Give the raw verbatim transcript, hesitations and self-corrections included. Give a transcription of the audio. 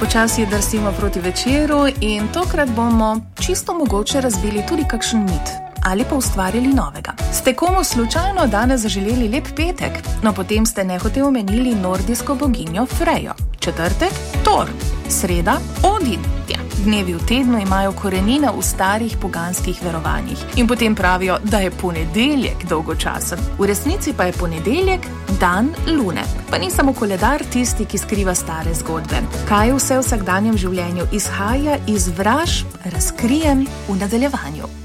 Počasi drsimo proti večeru in tokrat bomo čisto mogoče razbili tudi kakšen mit ali pa ustvarili novega. Ste komu slučajno danes zaželeli lep petek, no potem ste nehote omenili nordijsko boginjo Frejo. Četrtek, Thor. Sreda, Odin. Ja, dnevi v tednu imajo korenine v starih poganskih verovanjih in potem pravijo, da je ponedeljek dolgočasen. V resnici pa je ponedeljek dan lune. Pa ni samo koledar tisti, ki skriva stare zgodbe. Kaj vse v vsakdanjem življenju izhaja iz vraž, razkrijem v nadaljevanju.